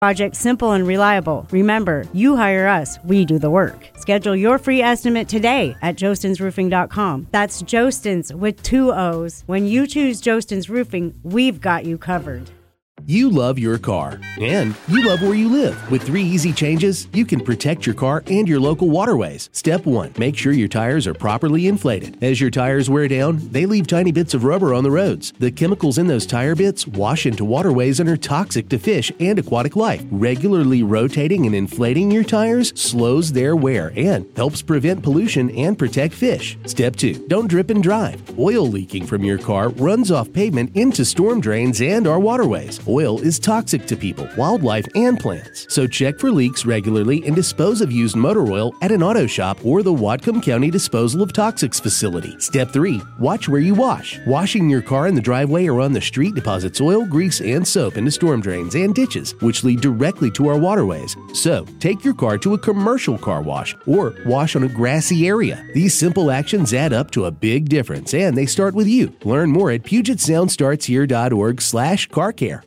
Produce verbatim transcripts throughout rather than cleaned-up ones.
Project simple and reliable. Remember, you hire us, we do the work. Schedule your free estimate today at jostens roofing dot com. That's Jostens with two O's. When you choose Jostens Roofing, we've got you covered. You love your car, and you love where you live. With three easy changes, you can protect your car and your local waterways. Step one, make sure your tires are properly inflated. As your tires wear down, they leave tiny bits of rubber on the roads. The chemicals in those tire bits wash into waterways and are toxic to fish and aquatic life. Regularly rotating and inflating your tires slows their wear and helps prevent pollution and protect fish. Step two, don't drip and drive. Oil leaking from your car runs off pavement into storm drains and our waterways. Oil is toxic to people, wildlife, and plants. So check for leaks regularly and dispose of used motor oil at an auto shop or the Whatcom County Disposal of Toxics facility. Step three, watch where you wash. Washing your car in the driveway or on the street deposits oil, grease, and soap into storm drains and ditches, which lead directly to our waterways. So take your car to a commercial car wash or wash on a grassy area. These simple actions add up to a big difference, and they start with you. Learn more at Puget Sound Starts Here dot org slash car care.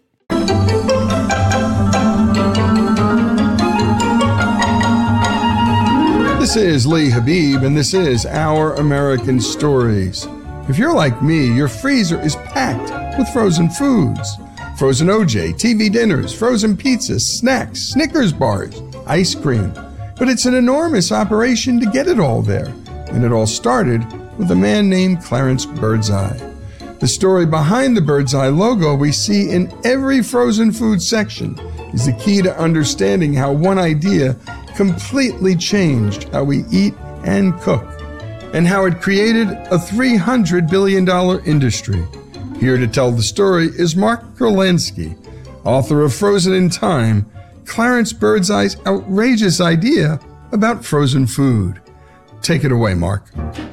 This is Lee Habib, and this is Our American Stories. If you're like me, your freezer is packed with frozen foods. Frozen O J, T V dinners, frozen pizzas, snacks, Snickers bars, ice cream. But it's an enormous operation to get it all there. And it all started with a man named Clarence Birdseye. The story behind the Birdseye logo we see in every frozen food section is the key to understanding how one idea completely changed how we eat and cook, and how it created a three hundred billion dollars industry. Here to tell the story is Mark Kurlansky, author of Frozen in Time, Clarence Birdseye's outrageous idea about frozen food. Take it away, Mark.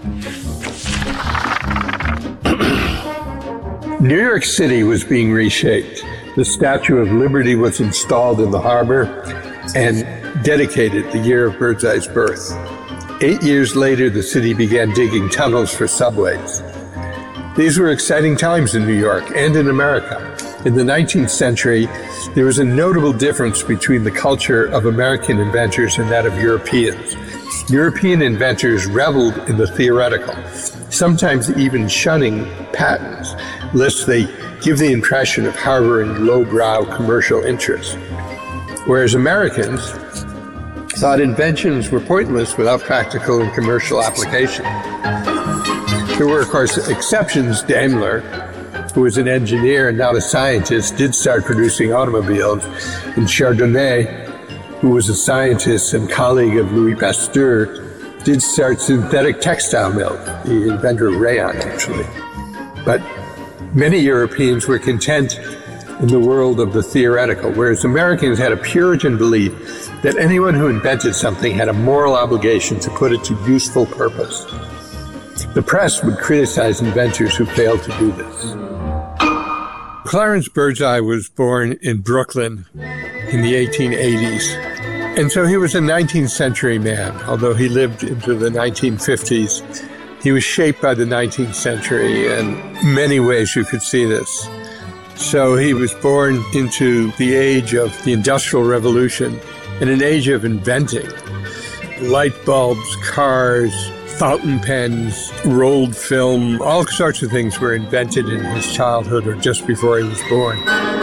New York City was being reshaped. The Statue of Liberty was installed in the harbor and dedicated the year of Birdseye's birth. Eight years later, the city began digging tunnels for subways. These were exciting times in New York and in America. In the nineteenth century, there was a notable difference between the culture of American inventors and that of Europeans. European inventors reveled in the theoretical, sometimes even shunning patents, lest they give the impression of harboring lowbrow commercial interests. Whereas Americans thought inventions were pointless without practical and commercial application. There were, of course, exceptions. Daimler, who was an engineer and not a scientist, did start producing automobiles, and Chardonnay, who was a scientist and colleague of Louis Pasteur, did start synthetic textile milk, the inventor of rayon, actually. But many Europeans were content in the world of the theoretical, whereas Americans had a Puritan belief that anyone who invented something had a moral obligation to put it to useful purpose. The press would criticize inventors who failed to do this. Clarence Birdseye was born in Brooklyn in the eighteen eighties. And so he was a nineteenth century man. Although he lived into the nineteen fifties, he was shaped by the nineteenth century, and in many ways you could see this. So he was born into the age of the Industrial Revolution and an age of inventing. Light bulbs, cars, fountain pens, rolled film, all sorts of things were invented in his childhood or just before he was born.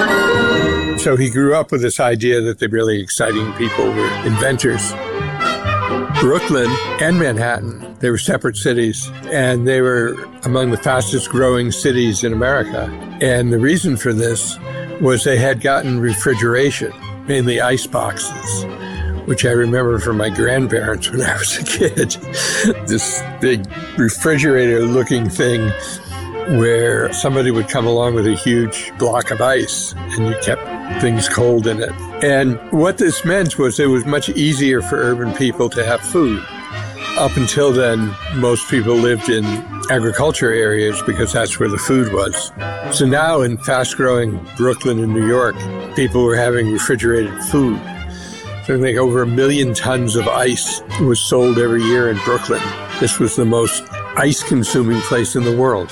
So he grew up with this idea that the really exciting people were inventors. Brooklyn and Manhattan, they were separate cities, and they were among the fastest growing cities in America. And the reason for this was they had gotten refrigeration, mainly ice boxes, which I remember from my grandparents when I was a kid. This big refrigerator-looking thing where somebody would come along with a huge block of ice and you kept things cold in it. And what this meant was it was much easier for urban people to have food. Up until then, most people lived in agriculture areas because that's where the food was. So now in fast-growing Brooklyn and New York, people were having refrigerated food. So I think over a million tons of ice was sold every year in Brooklyn. This was the most ice-consuming place in the world.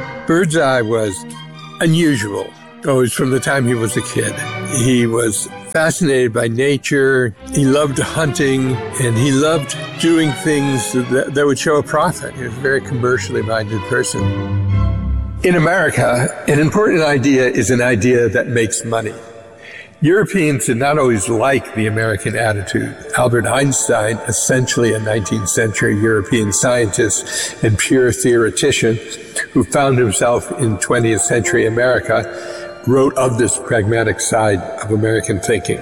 Birdseye was unusual. Always from the time he was a kid. He was fascinated by nature. He loved hunting, and he loved doing things that, that would show a profit. He was a very commercially minded person. In America, an important idea is an idea that makes money. Europeans did not always like the American attitude. Albert Einstein, essentially a nineteenth century European scientist and pure theoretician who found himself in twentieth century America, wrote of this pragmatic side of American thinking.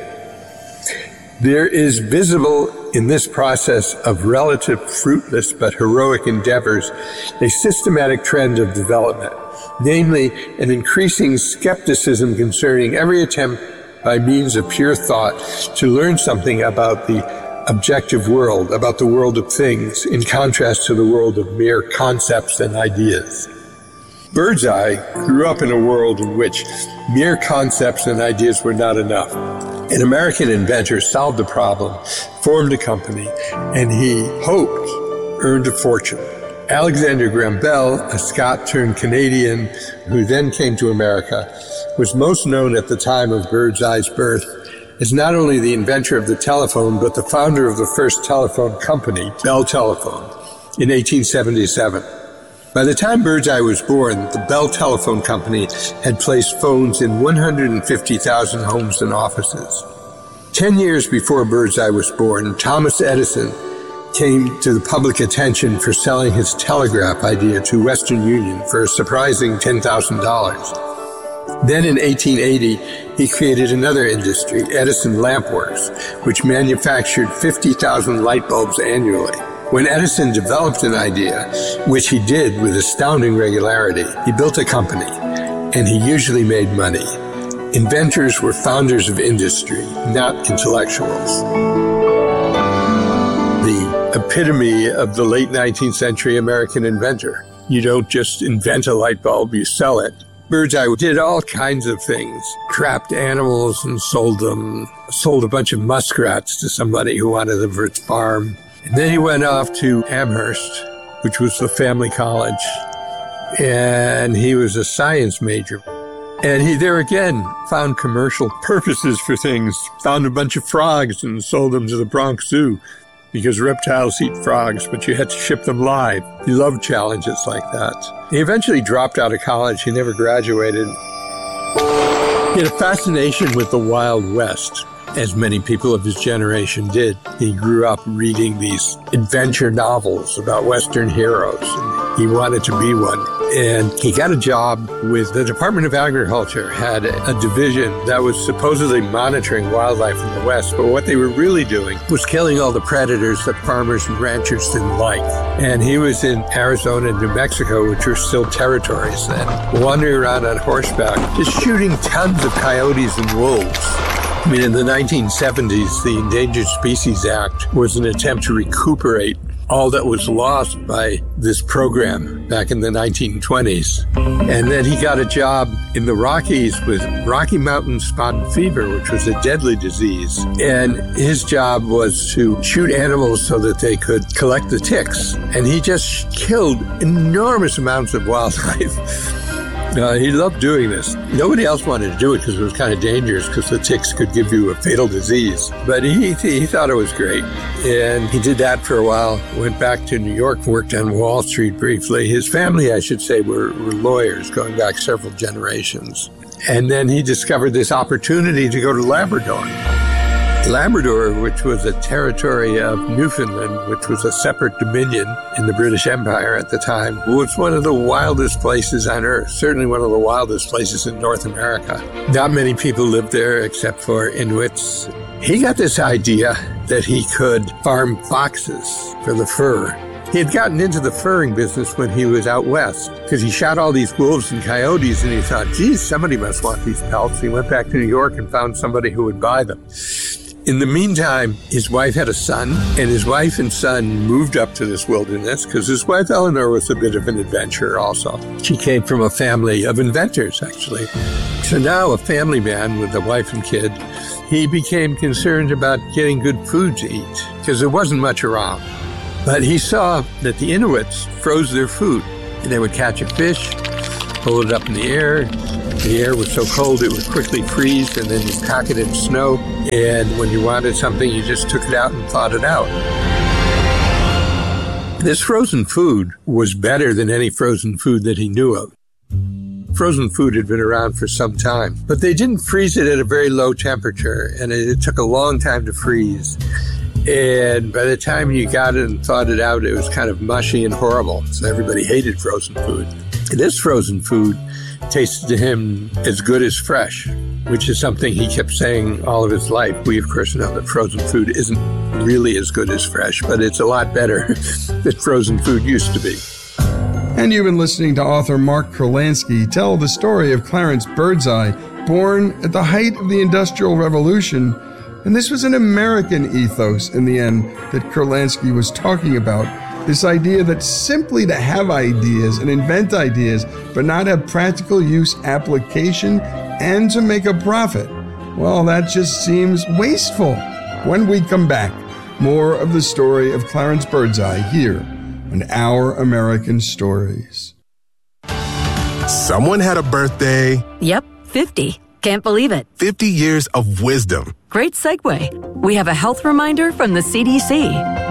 There is visible in this process of relative fruitless but heroic endeavors a systematic trend of development, namely an increasing skepticism concerning every attempt by means of pure thought to learn something about the objective world, about the world of things, in contrast to the world of mere concepts and ideas. Birdseye grew up in a world in which mere concepts and ideas were not enough. An American inventor solved the problem, formed a company, and he hoped earned a fortune. Alexander Graham Bell, a Scot turned Canadian who then came to America, was most known at the time of Birdseye's birth as not only the inventor of the telephone, but the founder of the first telephone company, Bell Telephone, in eighteen seventy-seven. By the time Birdseye was born, the Bell Telephone Company had placed phones in one hundred fifty thousand homes and offices. Ten years before Birdseye was born, Thomas Edison came to the public attention for selling his telegraph idea to Western Union for a surprising ten thousand dollars. Then in eighteen eighty, he created another industry, Edison Lamp Works, which manufactured fifty thousand light bulbs annually. When Edison developed an idea, which he did with astounding regularity, he built a company, and he usually made money. Inventors were founders of industry, not intellectuals. The epitome of the late nineteenth century American inventor. You don't just invent a light bulb, you sell it. Birdseye did all kinds of things, trapped animals and sold them, sold a bunch of muskrats to somebody who wanted them for its farm. And then he went off to Amherst, which was the family college, and he was a science major. And he there again found commercial purposes for things, found a bunch of frogs and sold them to the Bronx Zoo, because reptiles eat frogs, but you had to ship them live. He loved challenges like that. He eventually dropped out of college. He never graduated. He had a fascination with the Wild West, as many people of his generation did. He grew up reading these adventure novels about Western heroes, and he wanted to be one. And he got a job with the Department of Agriculture, had a division that was supposedly monitoring wildlife in the West, but what they were really doing was killing all the predators that farmers and ranchers didn't like. And he was in Arizona and New Mexico, which were still territories then, wandering around on horseback, just shooting tons of coyotes and wolves. I mean, in the nineteen seventies, the Endangered Species Act was an attempt to recuperate all that was lost by this program back in the nineteen twenties. And then he got a job in the Rockies with Rocky Mountain spotted fever, which was a deadly disease. And his job was to shoot animals so that they could collect the ticks. And he just killed enormous amounts of wildlife. Uh, he loved doing this. Nobody else wanted to do it because it was kind of dangerous because the ticks could give you a fatal disease. But he he thought it was great. And he did that for a while, went back to New York, worked on Wall Street briefly. His family, I should say, were, were lawyers going back several generations. And then he discovered this opportunity to go to Labrador. Labrador, which was a territory of Newfoundland, which was a separate dominion in the British Empire at the time, was one of the wildest places on Earth, certainly one of the wildest places in North America. Not many people lived there except for Inuits. He got this idea that he could farm foxes for the fur. He had gotten into the furring business when he was out west because he shot all these wolves and coyotes, and he thought, geez, somebody must want these pelts. He went back to New York and found somebody who would buy them. In the meantime, his wife had a son, and his wife and son moved up to this wilderness because his wife, Eleanor, was a bit of an adventurer also. She came from a family of inventors, actually. So now a family man with a wife and kid, he became concerned about getting good food to eat because there wasn't much around. But he saw that the Inuits froze their food, and they would catch a fish, hold it up in the air, The air was so cold it would quickly freeze, and then you pack it in snow, and when you wanted something, you just took it out and thawed it out. This frozen food was better than any frozen food that he knew of. Frozen food had been around for some time, but they didn't freeze it at a very low temperature, and it, it took a long time to freeze. And by the time you got it and thawed it out, it was kind of mushy and horrible. So everybody hated frozen food. This frozen food tasted to him as good as fresh, which is something he kept saying all of his life. We, of course, know that frozen food isn't really as good as fresh, but it's a lot better than frozen food used to be. And you've been listening to author Mark Kurlansky tell the story of Clarence Birdseye, born at the height of the Industrial Revolution. And this was an American ethos, in the end, that Kurlansky was talking about. This idea that simply to have ideas and invent ideas, but not have practical use application and to make a profit, well, that just seems wasteful. When we come back, more of the story of Clarence Birdseye here on Our American Stories. Someone had a birthday. Yep, fifty. Can't believe it. fifty years of wisdom. Great segue. We have a health reminder from the C D C.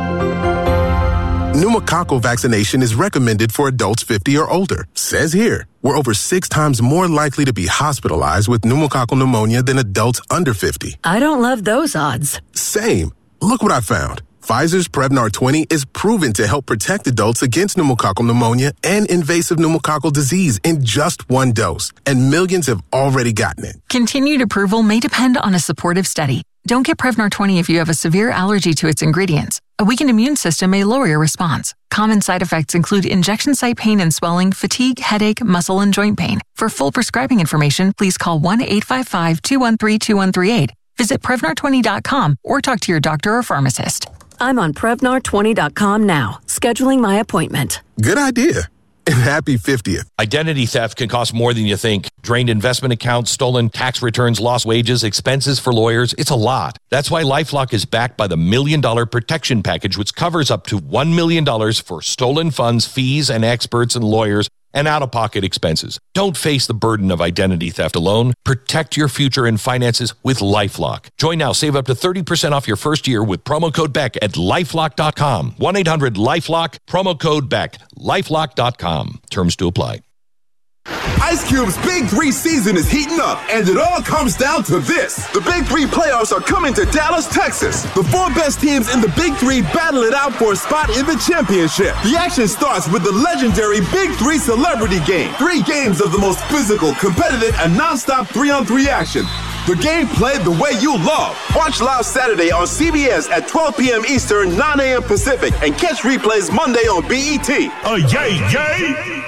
Pneumococcal vaccination is recommended for adults fifty or older. Says here, we're over six times more likely to be hospitalized with pneumococcal pneumonia than adults under fifty. I don't love those odds. Same. Look what I found. Pfizer's Prevnar twenty is proven to help protect adults against pneumococcal pneumonia and invasive pneumococcal disease in just one dose, and millions have already gotten it. Continued approval may depend on a supportive study. Don't get Prevnar twenty if you have a severe allergy to its ingredients. A weakened immune system may lower your response. Common side effects include injection site pain and swelling, fatigue, headache, muscle, and joint pain. For full prescribing information, please call one eight five five, two one three, two one three eight. Visit Prevnar twenty dot com or talk to your doctor or pharmacist. I'm on Prevnar twenty dot com now, scheduling my appointment. Good idea. And happy fiftieth. Identity theft can cost more than you think. Drained investment accounts, stolen tax returns, lost wages, expenses for lawyers. It's a lot. That's why LifeLock is backed by the Million Dollar Protection Package, which covers up to one million dollars for stolen funds, fees, and experts and lawyers, and out-of-pocket expenses. Don't face the burden of identity theft alone. Protect your future and finances with LifeLock. Join now. Save up to thirty percent off your first year with promo code Beck at LifeLock dot com. one eight hundred LifeLock, promo code Beck, LifeLock dot com. Terms to apply. Ice Cube's Big Three season is heating up, and it all comes down to this. The Big Three playoffs are coming to Dallas, Texas. The four best teams in the Big Three battle it out for a spot in the championship. The action starts with the legendary Big Three Celebrity Game. Three games of the most physical, competitive, and non-stop three-on-three action. The game played the way you love. Watch live Saturday on C B S at twelve p.m. Eastern, nine a.m. Pacific, and catch replays Monday on B E T. Oh, yay, yay!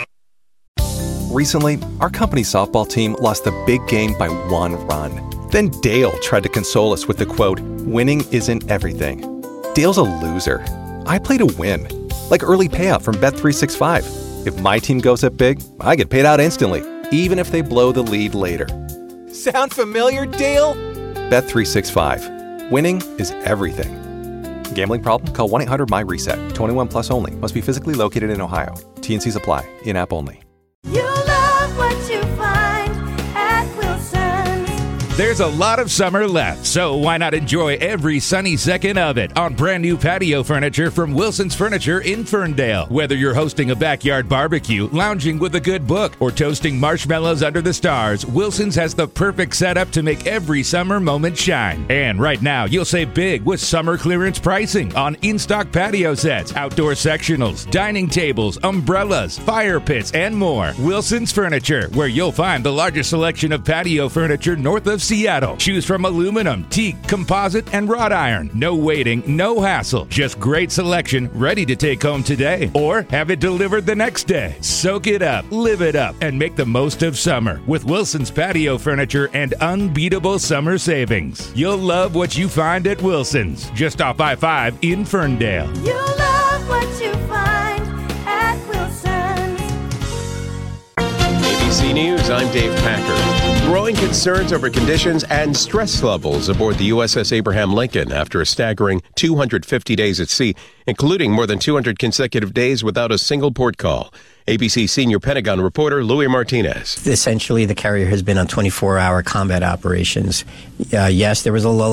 Recently, our company softball team lost the big game by one run. Then Dale tried to console us with the quote, "Winning isn't everything." Dale's a loser. I play to win. Like early payout from Bet three sixty-five. If my team goes up big, I get paid out instantly, even if they blow the lead later. Sound familiar, Dale? Bet three sixty-five. Winning is everything. Gambling problem? Call one eight hundred M Y RESET. twenty-one plus only. Must be physically located in Ohio. T and Cs apply. In-app only. You love what you find at Wilson's. There's a lot of summer left, so why not enjoy every sunny second of it on brand new patio furniture from Wilson's Furniture in Ferndale. Whether you're hosting a backyard barbecue, lounging with a good book, or toasting marshmallows under the stars, Wilson's has the perfect setup to make every summer moment shine. And right now, you'll save big with summer clearance pricing on in-stock patio sets, outdoor sectionals, dining tables, umbrellas, fire pits, and more. Wilson's Furniture, where you'll find the largest selection of patio furniture north of Seattle. Choose from aluminum, teak, composite, and wrought iron. No waiting, no hassle. Just great selection, ready to take home today or have it delivered the next day. Soak it up, live it up, and make the most of summer with Wilson's Patio Furniture and unbeatable summer savings. You'll love what you find at Wilson's, just off I five in Ferndale. You love what you find at Wilson's. A B C News, I'm Dave Packer. Growing concerns over conditions and stress levels aboard the U S S Abraham Lincoln after a staggering two hundred fifty days at sea, including more than two hundred consecutive days without a single port call. A B C senior Pentagon reporter Louis Martinez. Essentially, the carrier has been on twenty-four hour combat operations. Uh, yes, there was a lull